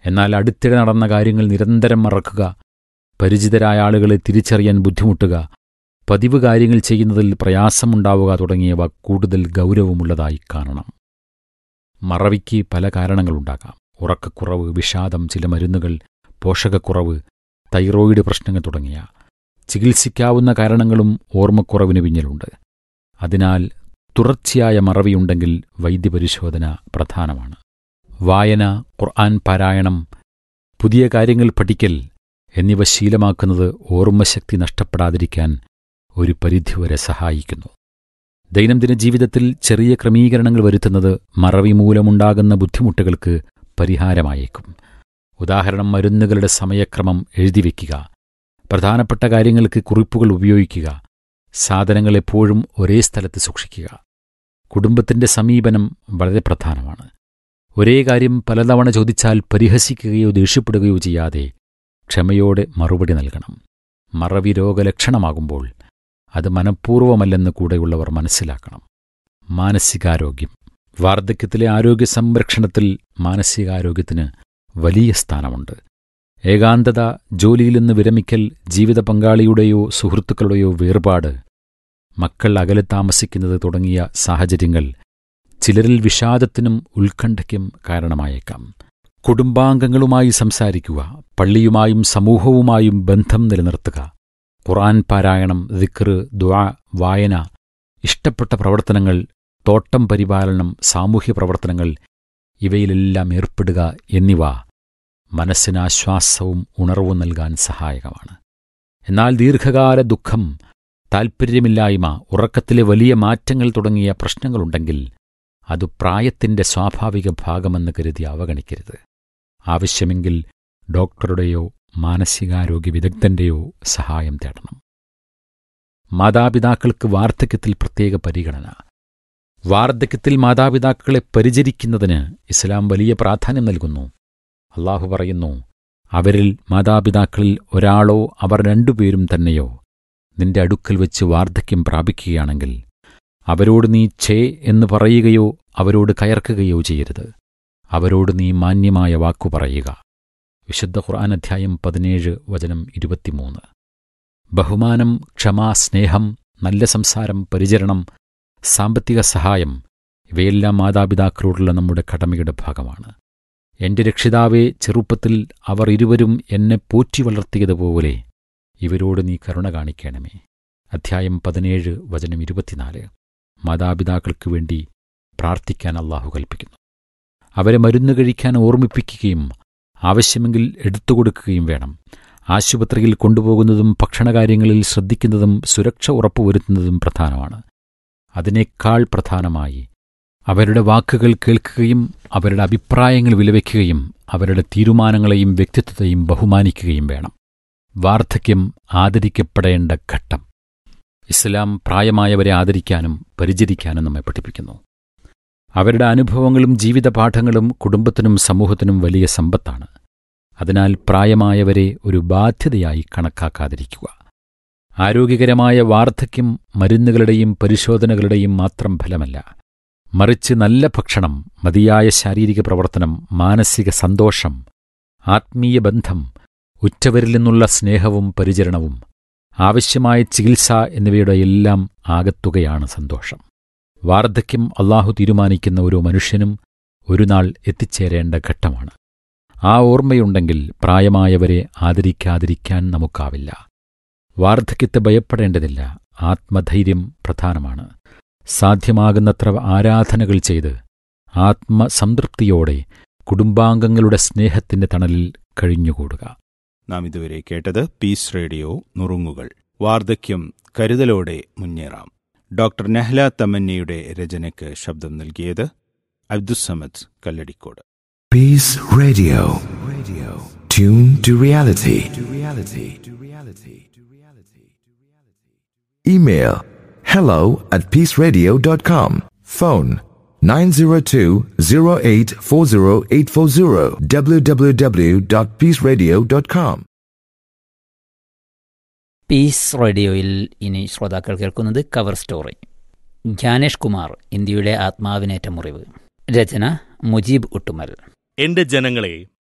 എന്നാൽ അടുത്തിടെ നടന്ന കാര്യങ്ങൾ നിരന്തരം മറക്കുക, പരിചിതരായ ആളുകളെ തിരിച്ചറിയാൻ ബുദ്ധിമുട്ടുക, പതിവ് കാര്യങ്ങൾ ചെയ്യുന്നതിൽ പ്രയാസമുണ്ടാവുക തുടങ്ങിയവ കൂടുതൽ ഗൗരവമുള്ളതായി കാണണം. മറവിക്ക് പല കാരണങ്ങളുണ്ടാകാം. ഉറക്കക്കുറവ്, വിഷാദം, ചില മരുന്നുകൾ, പോഷകക്കുറവ്, തൈറോയിഡ് പ്രശ്നങ്ങൾ തുടങ്ങിയ ചികിത്സിക്കാവുന്ന കാരണങ്ങളും ഓർമ്മക്കുറവിന് പിന്നിലുണ്ട്. അതിനാൽ തുടർച്ചയായ മറവിയുണ്ടെങ്കിൽ വൈദ്യപരിശോധന പ്രധാനമാണ്. വായന, ഖുർആൻ പാരായണം, പുതിയ കാര്യങ്ങൾ പഠിക്കൽ എന്നിവ ശീലമാക്കുന്നത് ഓർമ്മശക്തി നഷ്ടപ്പെടാതിരിക്കാൻ ഒരു പരിധിവരെ സഹായിക്കുന്നു. ദൈനംദിന ജീവിതത്തിൽ ചെറിയ ക്രമീകരണങ്ങൾ വരുത്തുന്നത് മറവി മൂലമുണ്ടാകുന്ന ബുദ്ധിമുട്ടുകൾക്ക് പരിഹാരമായേക്കും. ഉദാഹരണം, മരുന്നുകളുടെ സമയക്രമം എഴുതിവെക്കുക, പ്രധാനപ്പെട്ട കാര്യങ്ങൾക്ക് കുറിപ്പുകൾ ഉപയോഗിക്കുക, സാധനങ്ങൾ എപ്പോഴും ഒരേ സ്ഥലത്ത് സൂക്ഷിക്കുക. കുടുംബത്തിന്റെ സമീപനം വളരെ പ്രധാനമാണ്. ഒരേ കാര്യം പലതവണ ചോദിച്ചാൽ പരിഹസിക്കുകയോ ദേഷ്യപ്പെടുകയോ ചെയ്യാതെ ക്ഷമയോടെ മറുപടി നൽകണം. മറവി രോഗലക്ഷണമാകുമ്പോൾ അത് മനഃപൂർവ്വമല്ലെന്ന് കൂടെയുള്ളവർ മനസ്സിലാക്കണം. മാനസികാരോഗ്യം. വാർദ്ധക്യത്തിലെ ആരോഗ്യ സംരക്ഷണത്തിൽ മാനസികാരോഗ്യത്തിന് വലിയ സ്ഥാനമുണ്ട്. ഏകാന്തത, ജോലിയിൽ നിന്ന് വിരമിക്കൽ, ജീവിത പങ്കാളിയുടെയോ സുഹൃത്തുക്കളുടെയോ വേർപാട്, മക്കൾ അകലെ താമസിക്കുന്നത് തുടങ്ങിയ സാഹചര്യങ്ങൾ ചിലരിൽ വിഷാദത്തിനും ഉത്കണ്ഠയ്ക്കും കാരണമായേക്കാം. കുടുംബാംഗങ്ങളുമായി സംസാരിക്കുക, പള്ളിയുമായും സമൂഹവുമായും ബന്ധം നിലനിർത്തുക, ഖുർആൻ പാരായണം, ദിക്ർ, ദുആ, വായന, ഇഷ്ടപ്പെട്ട പ്രവർത്തനങ്ങൾ, തോട്ടം പരിപാലനം, സാമൂഹ്യ പ്രവർത്തനങ്ങൾ ഇവയിലെല്ലാം ഏർപ്പെടുക എന്നിവ മനസ്സിന് ആശ്വാസവും ഉണർവും നൽകാൻ സഹായകമാണ്. എന്നാൽ ദീർഘകാല ദുഃഖം, താൽപ്പര്യമില്ലായ്മ, ഉറക്കത്തിലെ വലിയ മാറ്റങ്ങൾ തുടങ്ങിയ പ്രശ്നങ്ങളുണ്ടെങ്കിൽ അത് പ്രായത്തിന്റെ സ്വാഭാവിക ഭാഗമെന്ന് കരുതി അവഗണിക്കരുത്. ആവശ്യമെങ്കിൽ ഡോക്ടറുടെയോ മാനസികാരോഗ്യ വിദഗ്ധന്റെയോ സഹായം തേടണം. മാതാപിതാക്കൾക്ക് വാർദ്ധക്യത്തിൽ പ്രത്യേക പരിഗണന. വാർദ്ധക്യത്തിൽ മാതാപിതാക്കളെ പരിചരിക്കുന്നതിന് ഇസ്ലാം വലിയ പ്രാധാന്യം നൽകുന്നു. അല്ലാഹു പറയുന്നു, അവരിൽ മാതാപിതാക്കളിൽ ഒരാളോ അവർ രണ്ടുപേരും തന്നെയോ നിന്റെ അടുക്കൽ വെച്ച് വാർദ്ധക്യം പ്രാപിക്കുകയാണെങ്കിൽ അവരോട് നീ ഛേ എന്ന് പറയുകയോ അവരോട് കയർക്കുകയോ ചെയ്യരുത്. അവരോട് നീ മാന്യമായ വാക്കു പറയുക. വിശുദ്ധ ഖുർആൻ അധ്യായം 17 വചനം 23. ബഹുമാനം, ക്ഷമ, സ്നേഹം, നല്ല സംസാരം, പരിചരണം, സാമ്പത്തിക സഹായം ഇവയെല്ലാം മാതാപിതാക്കളോടുള്ള നമ്മുടെ കടമയുടെ ഭാഗമാണ്. എന്റെ രക്ഷിതാവേ, ചെറുപ്പത്തിൽ അവർ ഇരുവരും എന്നെ പോറ്റി വളർത്തിയതുപോലെ ഇവരോട് നീ കരുണ കാണിക്കണമേ. അധ്യായം 17 വചനം 24. മാതാപിതാക്കൾക്ക് വേണ്ടി പ്രാർത്ഥിക്കാൻ അല്ലാഹു കൽപ്പിക്കുന്നു. അവരെ മരുന്ന് കഴിക്കാൻ ഓർമ്മിപ്പിക്കുകയും ആവശ്യമെങ്കിൽ എടുത്തുകൊടുക്കുകയും വേണം. ആശുപത്രിയിൽ കൊണ്ടുപോകുന്നതും ഭക്ഷണകാര്യങ്ങളിൽ ശ്രദ്ധിക്കുന്നതും സുരക്ഷ ഉറപ്പുവരുത്തുന്നതും പ്രധാനമാണ്. അതിനേക്കാൾ പ്രധാനമായി അവരുടെ വാക്കുകൾ കേൾക്കുകയും അവരുടെ അഭിപ്രായങ്ങൾ വിലവയ്ക്കുകയും അവരുടെ തീരുമാനങ്ങളെയും വ്യക്തിത്വത്തെയും ബഹുമാനിക്കുകയും വേണം. വാർദ്ധക്യം ആദരിക്കപ്പെടേണ്ട ഘട്ടം. ഇസ്ലാം പ്രായമായവരെ ആദരിക്കാനും പരിചരിക്കാനും നമ്മെ പഠിപ്പിക്കുന്നു. അവരുടെ അനുഭവങ്ങളും ജീവിതപാഠങ്ങളും കുടുംബത്തിനും സമൂഹത്തിനും വലിയ സമ്പത്താണ്. അതിനാൽ പ്രായമായവരെ ഒരു ബാധ്യതയായി കണക്കാക്കാതിരിക്കുക. ആരോഗ്യകരമായ വാർദ്ധക്യം മരുന്നുകളുടെയും പരിശോധനകളുടെയും മാത്രം ഫലമല്ല, മറിച്ച് നല്ല ഭക്ഷണം, മതിയായ ശാരീരിക പ്രവർത്തനം, മാനസിക സന്തോഷം, ആത്മീയ ബന്ധം, ഉറ്റവരിൽ നിന്നുള്ള സ്നേഹവും പരിചരണവും, ആവശ്യമായ ചികിത്സ എന്നിവയുടെ എല്ലാം ആകത്തുകയാണ് സന്തോഷം. വാർദ്ധക്യം അല്ലാഹു തീരുമാനിക്കുന്ന ഓരോ മനുഷ്യനും ഒരുനാൾ എത്തിച്ചേരേണ്ട ഘട്ടമാണ്. ആ ഓർമ്മയുണ്ടെങ്കിൽ പ്രായമായവരെ ആദരിക്കാതിരിക്കാൻ നമുക്കാവില്ല. വാർദ്ധക്യത്തെ ഭയപ്പെടേണ്ടതില്ല. ആത്മധൈര്യം പ്രധാനമാണ്. സാധ്യമാകുന്നത്ര ആരാധനകൾ ചെയ്ത് ആത്മസംതൃപ്തിയോടെ കുടുംബാംഗങ്ങളുടെ സ്നേഹത്തിന്റെ തണലിൽ കഴിഞ്ഞുകൂടുക. നാം ഇതുവരെ കേട്ടത് പീസ് റേഡിയോ നുറുങ്ങുകൾ. വാർദ്ധക്യം കരുതലോടെ മുന്നേറാം. ഡോക്ടർ നെഹ്ല തമന്നിയുടെ രചനയ്ക്ക് ശബ്ദം നൽകിയത് Abdussamad Kalladikode. Piece radio. Tune to reality. Email hello@peaceradio.com. Phone 902-0840-840 www.peaceradio.com. Piece റേഡിയോയിൽ ഇനി ശ്രോതാക്കൾ കേൾക്കുന്നത് കവർ സ്റ്റോറി. ജ്ഞാനേഷ് കുമാർ, ഇന്ത്യയുടെ ആത്മാവിനേറ്റ മുറിവ്. രചന മുജീബ് ഉട്ടുമൽ. എന്റെ ജനങ്ങളെ,